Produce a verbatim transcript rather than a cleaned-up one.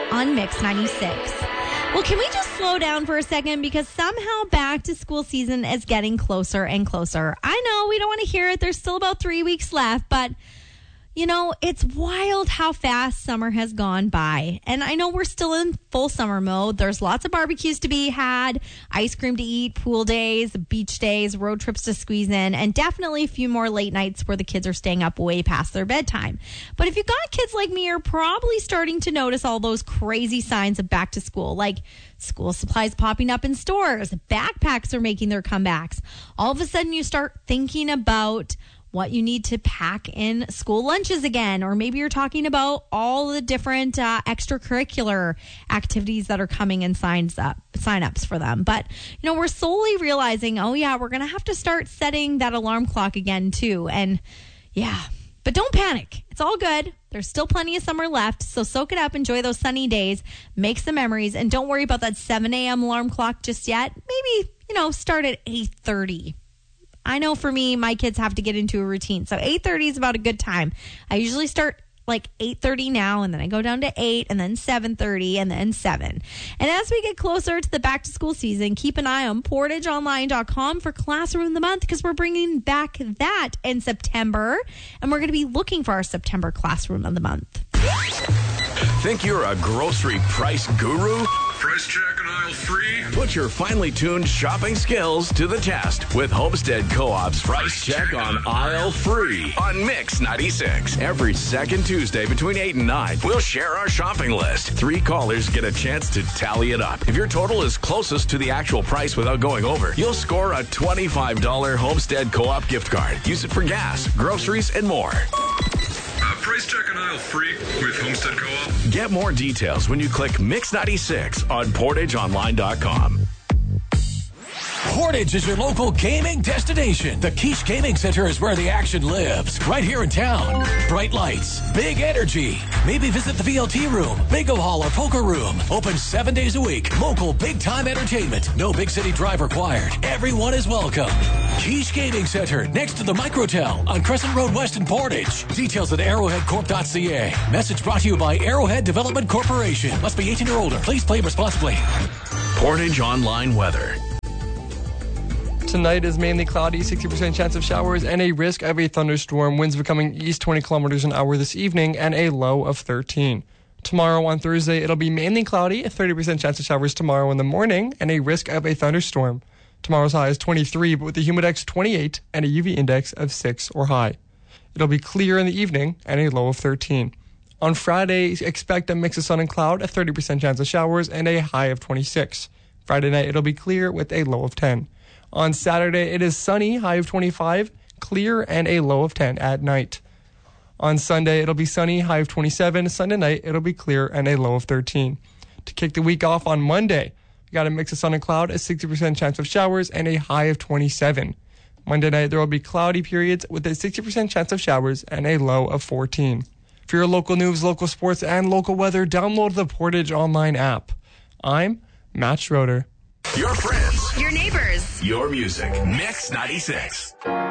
on Mix ninety-six. Well, can we just slow down for a second? Because somehow back to school season is getting closer and closer. I know we don't want to hear it. There's still about three weeks left, but you know, it's wild how fast summer has gone by. And I know we're still in full summer mode. There's lots of barbecues to be had, ice cream to eat, pool days, beach days, road trips to squeeze in, and definitely a few more late nights where the kids are staying up way past their bedtime. But if you've got kids like me, you're probably starting to notice all those crazy signs of back to school, like school supplies popping up in stores, backpacks are making their comebacks. All of a sudden you start thinking about what you need to pack in school lunches again, or maybe you're talking about all the different uh, extracurricular activities that are coming and signs up, sign-ups for them. But, you know, we're slowly realizing, oh yeah, we're going to have to start setting that alarm clock again too. And yeah, but don't panic. It's all good. There's still plenty of summer left. So soak it up, enjoy those sunny days, make some memories, and don't worry about that seven a.m. alarm clock just yet. Maybe, you know, start at eight thirty. I know for me, my kids have to get into a routine. So eight thirty is about a good time. I usually start like eight thirty now, and then I go down to eight, and then seven thirty, and then seven. And as we get closer to the back-to-school season, keep an eye on portage online dot com for Classroom of the Month, because we're bringing back that in September, and we're going to be looking for our September Classroom of the Month. Think you're a grocery price guru? Price check on aisle three. Put your finely tuned shopping skills to the test with Homestead Co-op's Price Check on Aisle Three on Mix ninety-six. Every second Tuesday between eight and nine, we'll share our shopping list. Three callers get a chance to tally it up. If your total is closest to the actual price without going over, you'll score a twenty-five dollars Homestead Co-op gift card. Use it for gas, groceries, and more. Uh, price check on aisle three with Homestead Co-op. Get more details when you click Mix ninety-six on portage online dot com. Portage is your local gaming destination. The Quiche Gaming Center is where the action lives. Right here in town. Bright lights, big energy. Maybe visit the V L T room, bingo hall, or poker room. Open seven days a week. Local big-time entertainment. No big city drive required. Everyone is welcome. Quiche Gaming Center, next to the Microtel on Crescent Road West in Portage. Details at arrowhead corp dot c a. Message brought to you by Arrowhead Development Corporation. Must be eighteen or older. Please play responsibly. Portage Online Weather. Tonight is mainly cloudy, sixty percent chance of showers, and a risk of a thunderstorm. Winds becoming east twenty kilometers an hour this evening, and a low of thirteen. Tomorrow on Thursday, it'll be mainly cloudy, a thirty percent chance of showers tomorrow in the morning, and a risk of a thunderstorm. Tomorrow's high is twenty-three, but with a humidex twenty-eight and a U V index of six or high. It'll be clear in the evening, and a low of thirteen. On Friday, expect a mix of sun and cloud, a thirty percent chance of showers, and a high of twenty-six. Friday night, it'll be clear with a low of ten. On Saturday, it is sunny, high of twenty-five, clear, and a low of ten at night. On Sunday, it'll be sunny, high of twenty-seven. Sunday night, it'll be clear, and a low of thirteen. To kick the week off on Monday, we got a mix of sun and cloud, a sixty percent chance of showers, and a high of twenty-seven. Monday night, there will be cloudy periods with a sixty percent chance of showers and a low of fourteen. For your local news, local sports, and local weather, download the Portage Online app. I'm Matt Schroeder. Your friends. Your neighbors. Your music. Mix ninety-six.